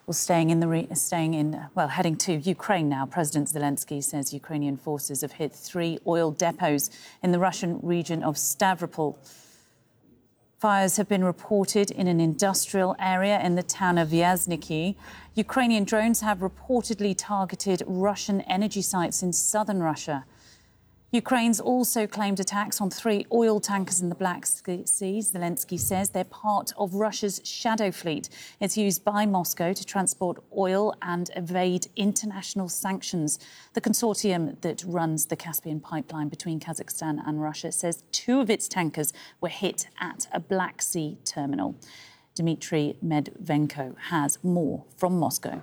Well, heading to Ukraine now, President Zelensky says Ukrainian forces have hit 3 oil depots in the Russian region of Stavropol. Fires have been reported in an industrial area in the town of Vyazniki. Ukrainian drones have reportedly targeted Russian energy sites in southern Russia. Ukraine's also claimed attacks on 3 oil tankers in the Black Sea. Zelensky says they're part of Russia's shadow fleet. It's used by Moscow to transport oil and evade international sanctions. The consortium that runs the Caspian pipeline between Kazakhstan and Russia says 2 of its tankers were hit at a Black Sea terminal. Dmitry Medvedenko has more from Moscow.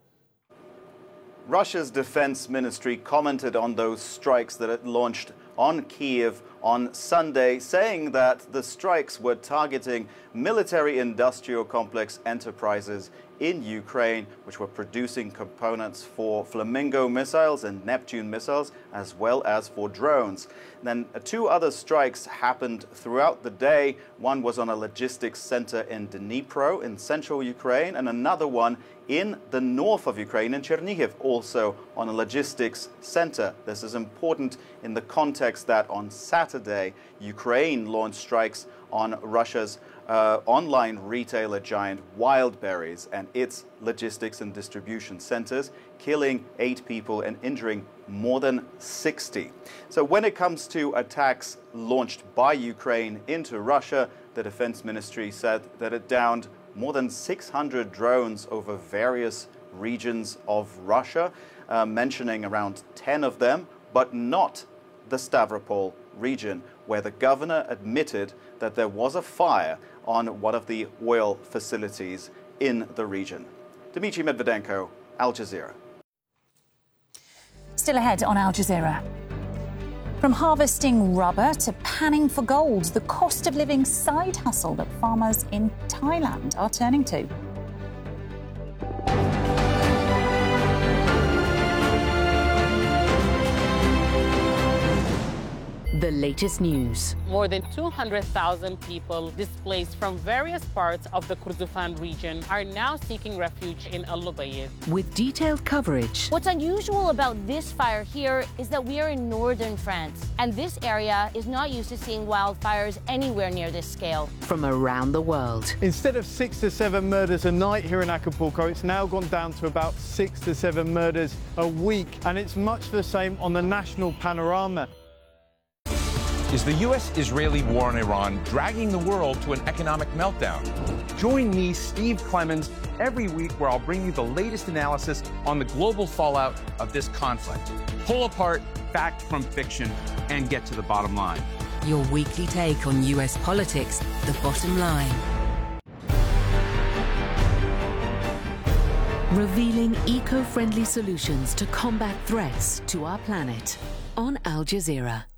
Russia's defense ministry commented on those strikes that it launched on Kyiv on Sunday, saying that the strikes were targeting military-industrial complex enterprises in Ukraine, which were producing components for Flamingo missiles and Neptune missiles, as well as for drones. Then 2 other strikes happened throughout the day. One was on a logistics center in Dnipro in central Ukraine, and another one in the north of Ukraine, in Chernihiv, also on a logistics center. This is important in the context that on Saturday, Ukraine launched strikes on Russia's online retailer giant Wildberries and its logistics and distribution centers, killing 8 people and injuring more than 60. So when it comes to attacks launched by Ukraine into Russia, the defense ministry said that it downed more than 600 drones over various regions of Russia, mentioning around 10 of them, but not the Stavropol region, where the governor admitted that there was a fire on one of the oil facilities in the region. Dmitry Medvedenko, Al Jazeera. Still ahead on Al Jazeera. From harvesting rubber to panning for gold, the cost of living side hustle that farmers in Thailand are turning to. The latest news. More than 200,000 people displaced from various parts of the Kordofan region are now seeking refuge in Al Lubayid. With detailed coverage. What's unusual about this fire here is that we are in northern France, and this area is not used to seeing wildfires anywhere near this scale. From around the world. Instead of 6 to 7 murders a night here in Acapulco, it's now gone down to about 6 to 7 murders a week, and it's much the same on the national panorama. Is the U.S.-Israeli war on Iran dragging the world to an economic meltdown? Join me, Steve Clemons, every week where I'll bring you the latest analysis on the global fallout of this conflict. Pull apart fact from fiction and get to the bottom line. Your weekly take on U.S. politics, the bottom line. Revealing eco-friendly solutions to combat threats to our planet on Al Jazeera.